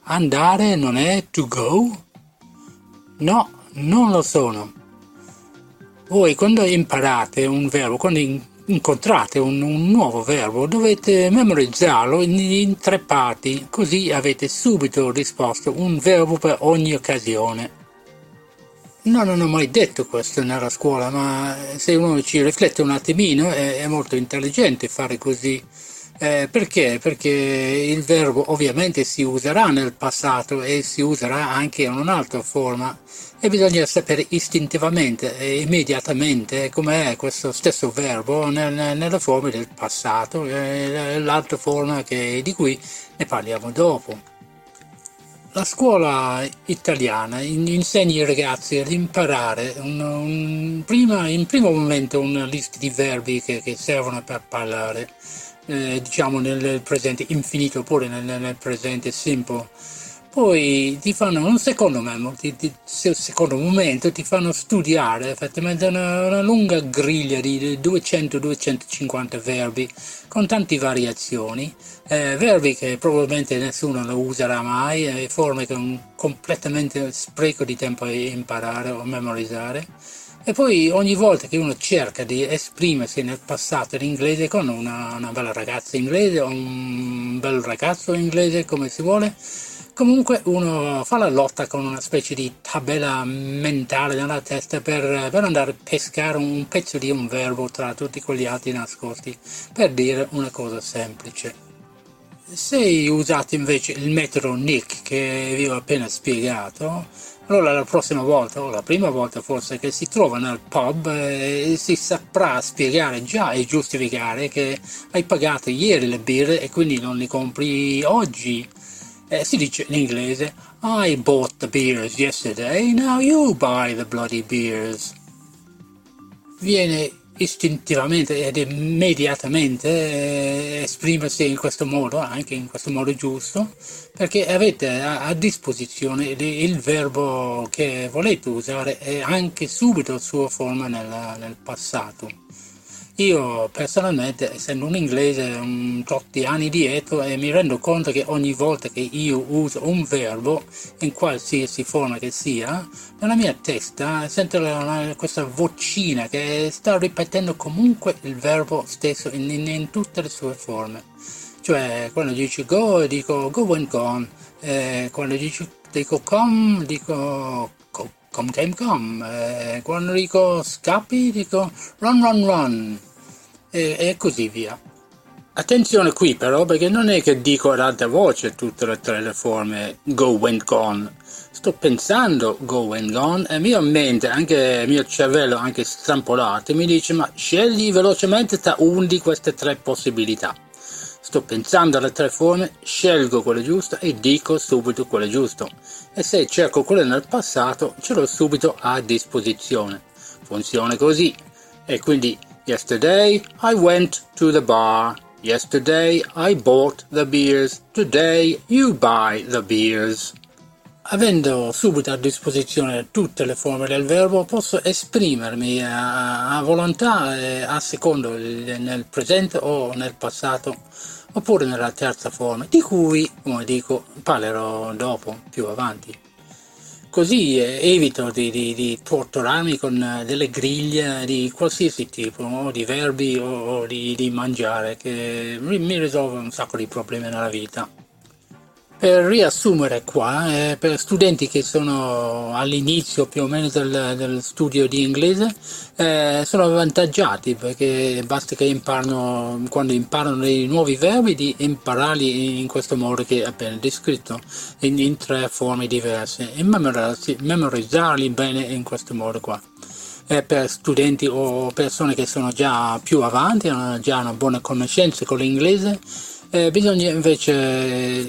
andare non è to go? No, non lo sono. Voi quando imparate un verbo, quando incontrate un nuovo verbo, dovete memorizzarlo in tre parti, così avete subito risposto un verbo per ogni occasione. No, non ho mai detto questo nella scuola, ma se uno ci riflette un attimino è molto intelligente fare così. Perché? Perché il verbo ovviamente si userà nel passato e si userà anche in un'altra forma e bisogna sapere istintivamente e immediatamente com'è questo stesso verbo nelle forme del passato e l'altra forma di cui ne parliamo dopo. La scuola italiana insegna ai ragazzi ad imparare in primo momento una lista di verbi che servono per parlare, diciamo nel presente infinito oppure nel presente simple. Poi ti fanno un secondo momento ti fanno studiare effettivamente una lunga griglia di 200-250 verbi con tante variazioni, verbi che probabilmente nessuno lo userà mai, forme che è un completamente spreco di tempo a imparare o memorizzare. E poi ogni volta che uno cerca di esprimersi nel passato in inglese con una bella ragazza inglese o un bel ragazzo inglese, come si vuole, comunque uno fa la lotta con una specie di tabella mentale nella testa per andare a pescare un pezzo di un verbo tra tutti quegli altri nascosti, per dire una cosa semplice. Se usate invece il metodo Nick che vi ho appena spiegato, allora la prossima volta, o la prima volta forse, che si trova nel pub, si saprà spiegare già e giustificare che hai pagato ieri le birre e quindi non le compri oggi. Si dice in inglese, I bought the beers yesterday, now you buy the bloody beers. Viene istintivamente ed immediatamente esprimersi in questo modo, anche in questo modo giusto, perché avete a disposizione il verbo che volete usare e anche subito sua forma nel passato. Io personalmente, essendo un inglese un tot di anni dietro, mi rendo conto che ogni volta che io uso un verbo, in qualsiasi forma che sia, nella mia testa sento questa vocina che sta ripetendo comunque il verbo stesso in tutte le sue forme. Cioè, quando dici go, dico go and gone, quando dico come, dico come came come, quando dico scappi, dico run run run, e così via. Attenzione qui però, perché non è che dico ad alta voce tutte e tre le forme go went gone. Sto pensando go and gone e mia mente, anche il mio cervello, anche strampolato, mi dice ma scegli velocemente tra una di queste tre possibilità. Sto pensando alle tre forme, scelgo quella giusta e dico subito quella giusta. E se cerco quella nel passato, ce l'ho subito a disposizione. Funziona così. E quindi, yesterday I went to the bar. Yesterday I bought the beers. Today you buy the beers. Avendo subito a disposizione tutte le forme del verbo, posso esprimermi a volontà a secondo nel presente o nel passato, oppure nella terza forma, di cui, come dico, parlerò dopo, più avanti. Così evito di torturarmi con delle griglie di qualsiasi tipo, o di verbi o di mangiare, che mi risolve un sacco di problemi nella vita. Per riassumere qua, per studenti che sono all'inizio più o meno del studio di inglese, sono avvantaggiati perché basta che quando imparano dei nuovi verbi, di impararli in questo modo che è appena descritto, in tre forme diverse, e memorizzarli bene in questo modo qua. Per studenti o persone che sono già più avanti, hanno già una buona conoscenza con l'inglese, bisogna invece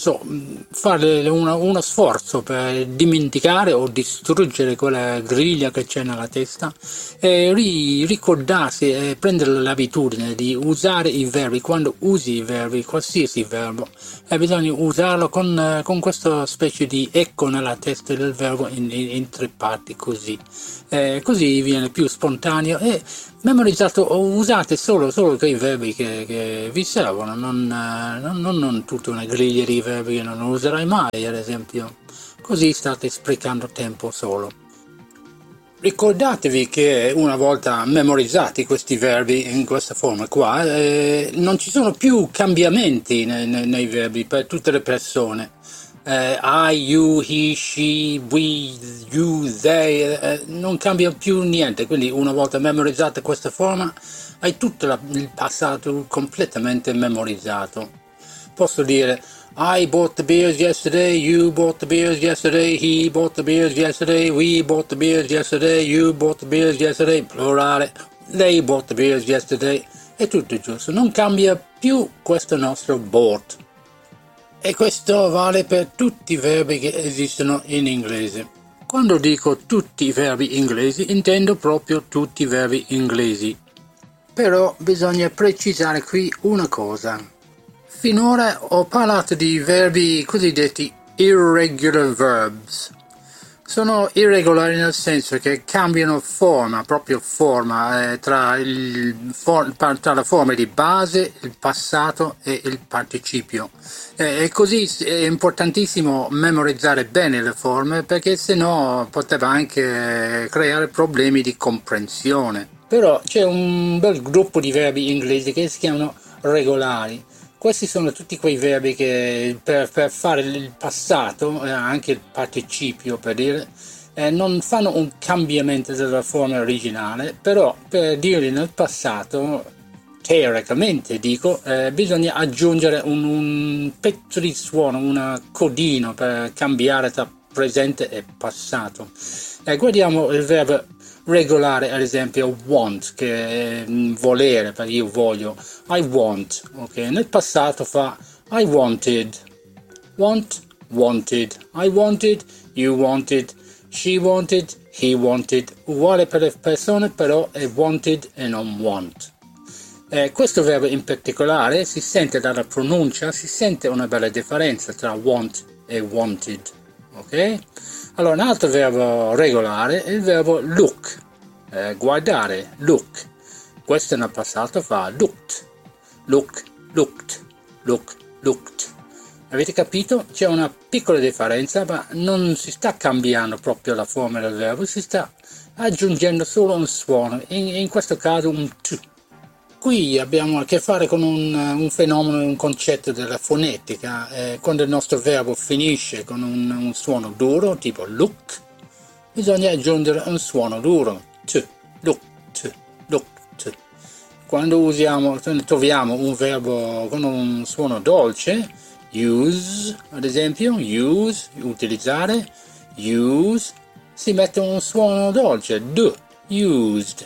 fare uno sforzo per dimenticare o distruggere quella griglia che c'è nella testa e ricordarsi e prendere l'abitudine di usare i verbi. Quando usi i verbi, qualsiasi verbo, bisogna usarlo con questa specie di eco nella testa del verbo in tre parti, così viene più spontaneo e memorizzato o usate solo quei verbi che vi servono, non tutta una griglia di verbi che non userai mai, ad esempio. Così state sprecando tempo solo. Ricordatevi che una volta memorizzati questi verbi in questa forma qua, non ci sono più cambiamenti nei verbi per tutte le persone. I, you, he, she, we, you, they, non cambia più niente, quindi una volta memorizzata questa forma hai tutto il passato completamente memorizzato. Posso dire I bought the beers yesterday, you bought the beers yesterday, he bought the beers yesterday, we bought the beers yesterday, you bought the beers yesterday, plurale, they bought the beers yesterday, è tutto giusto, non cambia più questo nostro bought. E questo vale per tutti i verbi che esistono in inglese. Quando dico tutti i verbi inglesi, intendo proprio tutti i verbi inglesi. Però bisogna precisare qui una cosa. Finora ho parlato di verbi cosiddetti irregular verbs. Sono irregolari nel senso che cambiano forma, proprio forma, tra la forma di base, il passato e il participio. E così è importantissimo memorizzare bene le forme perché sennò poteva anche creare problemi di comprensione. Però c'è un bel gruppo di verbi inglesi che si chiamano regolari. Questi sono tutti quei verbi che per fare il passato, anche il participio per dire, non fanno un cambiamento della forma originale, però per dirli nel passato, teoricamente dico, bisogna aggiungere un pezzo di suono, un codino per cambiare tra presente e passato. Guardiamo il verbo regolare, ad esempio want, che è volere, perché io voglio, I want, ok? Nel passato fa I wanted, wanted, I wanted, you wanted, she wanted, he wanted, uguale per le persone, però è wanted e non want. Questo verbo in particolare si sente dalla pronuncia, si sente una bella differenza tra want e wanted, ok? Allora, un altro verbo regolare è il verbo look, guardare, look. Questo nel passato fa looked, looked. Avete capito? C'è una piccola differenza, ma non si sta cambiando proprio la forma del verbo, si sta aggiungendo solo un suono, in questo caso un t. Qui abbiamo a che fare con un fenomeno, un concetto della fonetica. Quando il nostro verbo finisce con un suono duro, tipo look, bisogna aggiungere un suono duro, t, looked. Quando troviamo un verbo con un suono dolce, use, ad esempio, use, utilizzare, use, si mette un suono dolce, d, used.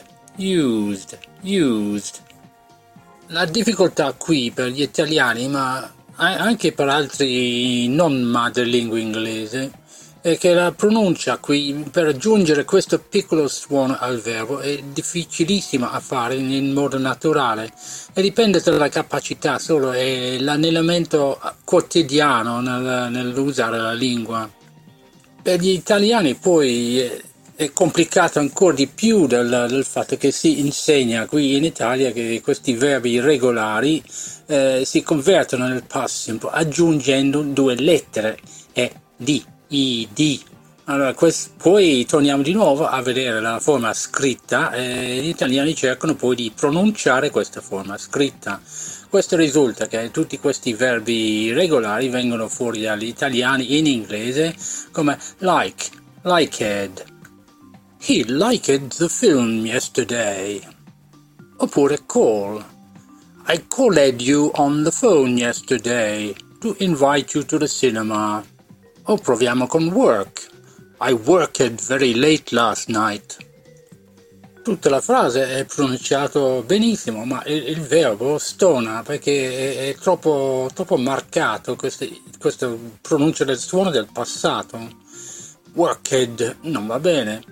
La difficoltà qui per gli italiani, ma anche per altri non madrelingua inglese, è che la pronuncia qui, per aggiungere questo piccolo suono al verbo, è difficilissima a fare in modo naturale e dipende dalla capacità solo e l'allenamento quotidiano nell'usare la lingua. Per gli italiani poi è complicato ancora di più del fatto che si insegna qui in Italia che questi verbi regolari si convertono nel past simple aggiungendo 2 lettere e di, i, di. Allora, poi torniamo di nuovo a vedere la forma scritta e gli italiani cercano poi di pronunciare questa forma scritta. Questo risulta che tutti questi verbi regolari vengono fuori dagli italiani in inglese come liked. He liked the film yesterday. Oppure call. I called you on the phone yesterday to invite you to the cinema. O proviamo con work. I worked very late last night. Tutta la frase è pronunciato benissimo, ma il verbo stona perché è troppo marcato questa pronuncia del suono del passato. Worked non va bene.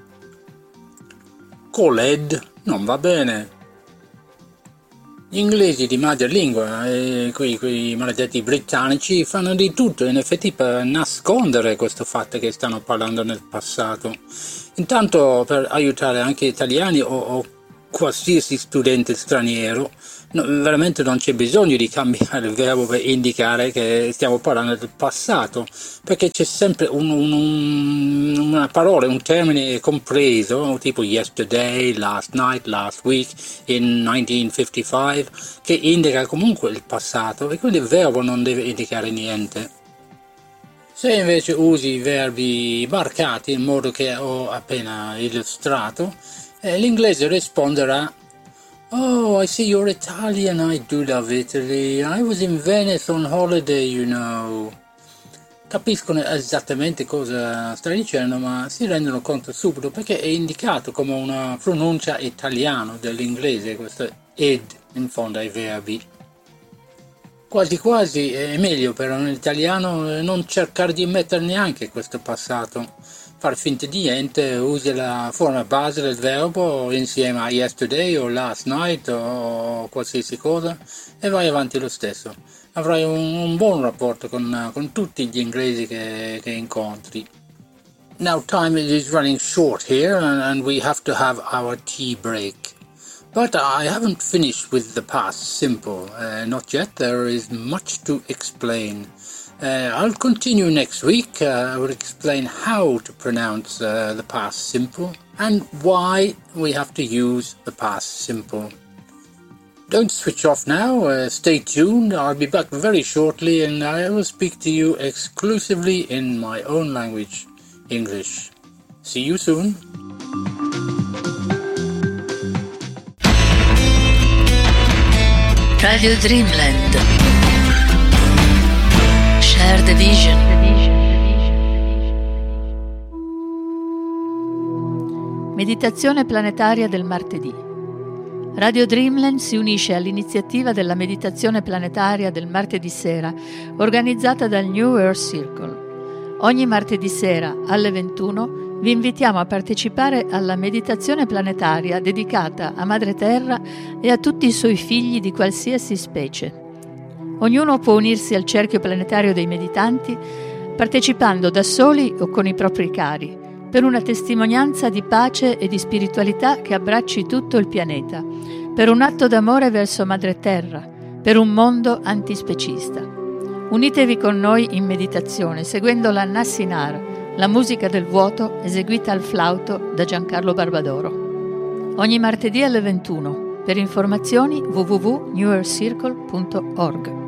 Called non va bene. Gli inglesi di madrelingua e quei maledetti britannici fanno di tutto in effetti per nascondere questo fatto che stanno parlando nel passato. Intanto per aiutare anche gli italiani ho qualsiasi studente straniero. Veramente non c'è bisogno di cambiare il verbo per indicare che stiamo parlando del passato, perché c'è sempre una parola, un termine compreso, tipo yesterday, last night, last week, in 1955, che indica comunque il passato, e quindi il verbo non deve indicare niente. Se invece usi i verbi marcati in modo che ho appena illustrato, l'inglese risponderà: "Oh, I see you're Italian. I do love Italy. I was in Venice on holiday, you know." Capiscono esattamente cosa stai dicendo, ma si rendono conto subito perché è indicato come una pronuncia italiana dell'inglese, questo ed in fondo ai verbi. Quasi quasi è meglio per un italiano non cercare di mettere neanche questo passato. Far finta di niente, usi la forma base del verbo insieme a yesterday o last night o qualsiasi cosa e vai avanti lo stesso. Avrai un buon rapporto con tutti gli inglesi che incontri. Now time is running short here and we have to have our tea break. But I haven't finished with the past simple, not yet. There is much to explain. I'll continue next week. I will explain how to pronounce the past simple and why we have to use the past simple. Don't switch off now. Stay tuned. I'll be back very shortly and I will speak to you exclusively in my own language, English. See you soon. Radio Dreamland. Share the vision. Meditazione planetaria del martedì. Radio Dreamland si unisce all'iniziativa della meditazione planetaria del martedì sera, organizzata dal New Earth Circle. Ogni martedì sera alle 21 vi invitiamo a partecipare alla meditazione planetaria dedicata a Madre Terra e a tutti i suoi figli di qualsiasi specie. Ognuno può unirsi al cerchio planetario dei meditanti partecipando da soli o con i propri cari, per una testimonianza di pace e di spiritualità che abbracci tutto il pianeta, per un atto d'amore verso Madre Terra, per un mondo antispecista. Unitevi con noi in meditazione seguendo la Nassinar, la musica del vuoto eseguita al flauto da Giancarlo Barbadoro. Ogni martedì alle 21. Per informazioni www.newearthcircle.org.